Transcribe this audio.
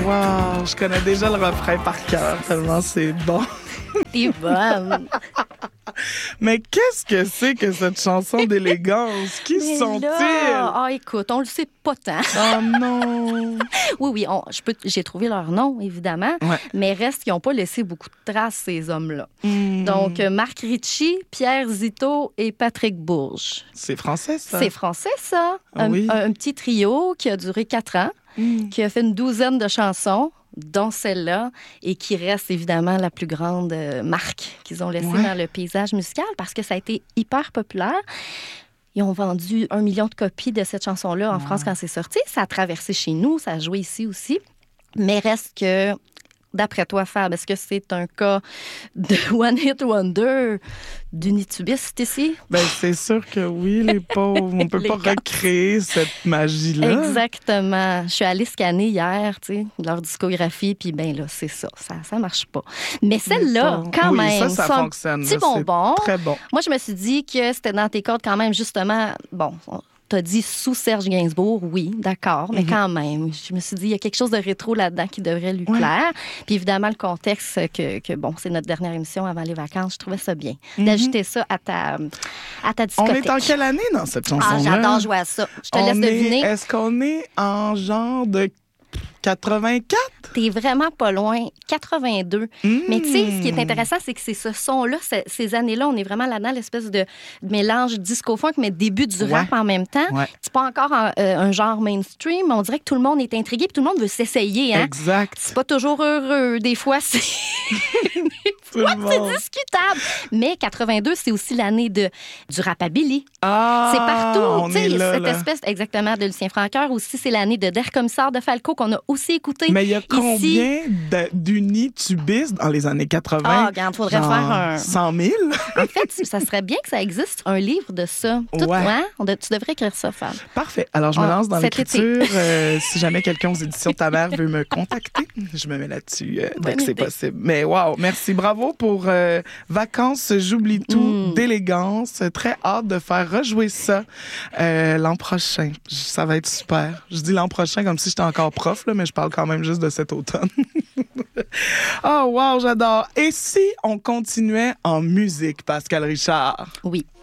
Wow, je connais déjà le refrain par cœur, tellement c'est bon. T'es bonne. Mais qu'est-ce que c'est que cette chanson d'élégance? Qui Mais sont-ils? là, écoute, on le sait pas tant. Oh non! Oui, j'ai trouvé leur nom, évidemment, Ouais. mais reste qu'ils n'ont pas laissé beaucoup de traces, ces hommes-là. Mm. Donc, Marc Ritchie, Pierre Zito et Patrick Bourges. C'est français, ça? C'est français, ça. Ah oui? Un petit trio qui a duré 4 ans, qui a fait une douzaine de chansons, dont celle-là, et qui reste évidemment la plus grande marque qu'ils ont laissée dans le paysage musical parce que ça a été hyper populaire. Ils ont vendu 1 million de copies de cette chanson-là en France quand c'est sorti. Ça a traversé chez nous, ça a joué ici aussi. Mais reste que, d'après toi, Fab, est-ce que c'est un cas de One Hit Wonder, d'unitubiste ici? Ben, c'est sûr que oui, les pauvres. On peut Les pas gars. recréer cette magie-là. Exactement. Je suis allée scanner hier, tu sais, leur discographie, puis ben là, c'est ça. Ça marche pas. Mais celle-là, Bon. quand Oui, même, ça c'est un fonctionne. petit là, c'est bonbon. Très bon. Moi, je me suis dit que c'était dans tes cordes quand même, justement, bon... T'as dit sous Serge Gainsbourg, oui, d'accord, mais quand même, je me suis dit, il y a quelque chose de rétro là-dedans qui devrait lui plaire. Puis évidemment, le contexte que bon, c'est notre dernière émission avant les vacances, je trouvais ça bien d'ajouter ça à ta On discothèque. est en quelle année dans cette chanson-là? J'adore jouer à ça. Je te laisse deviner. Est-ce qu'on est en genre de 84? T'es vraiment pas loin. 82. Mais tu sais, ce qui est intéressant, c'est que c'est ce son-là, ces années-là, on est vraiment là-dedans, l'espèce de mélange disco-funk, mais début du rap en même temps. Ouais. C'est pas encore un genre mainstream, mais on dirait que tout le monde est intrigué puis tout le monde veut s'essayer. Hein? Exact. C'est pas toujours heureux. Des fois, c'est... Tout le c'est monde. discutable. Mais 82, c'est aussi l'année du rapabilly. Ah, C'est partout. on Tu sais, est là, cette là. espèce, exactement, de Lucien Francoeur aussi, c'est l'année de Der Commissaire de Falco qu'on a aussi écouté. Mais il y a ici. combien d'unitubistes dans les années 80? Ah, regarde, faudrait Genre faire un... 100 000? En fait, ça serait bien que ça existe, un livre de ça. Tout, Ouais. Tu devrais écrire ça, Fab. Parfait. Alors, je me lance dans cet l'écriture. Si jamais quelqu'un aux éditions de ta mère veut me contacter, je me mets là-dessus dès Bonne que c'est idée. possible. Mais wow, merci. Bravo pour Vacances, j'oublie tout, d'élégance. Très hâte de faire rejouer ça l'an prochain. Ça va être super. Je dis l'an prochain comme si j'étais encore prof, là, mais je parle quand même juste de cet automne. Oh, wow, j'adore. Et si on continuait en musique, Pascal Richard? Oui.